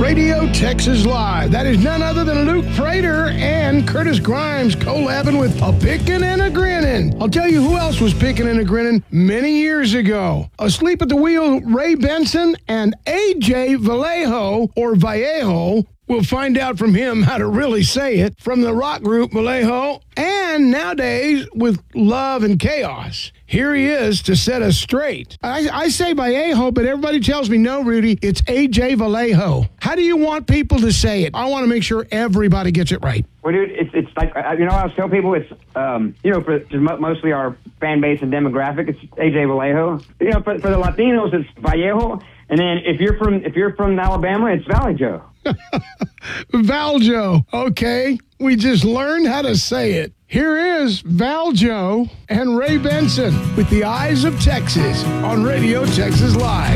Radio Texas Live. That is none other than Luke Prater and Curtis Grimes collabing with A Pickin' and a Grinnin'. I'll tell you who else was picking and a grinning many years ago. Asleep at the wheel, Ray Benson and AJ Vallejo, or Vallejo. We'll find out from him how to really say it. From the rock group Vallejo, and nowadays with Love and Chaos. Here he is to set us straight. I say Vallejo, but everybody tells me, no, Rudy, it's AJ Vallejo. How do you want people to say it? I want to make sure everybody gets it right. Well, dude, it's like, I always tell people it's, for mostly our fan base and demographic, it's AJ Vallejo. For the Latinos, it's Vallejo. And then if you're from Alabama, it's Valley Joe. Valjo. Okay, we just learned how to say it. Here is Valjo and Ray Benson with The Eyes of Texas on Radio Texas Live.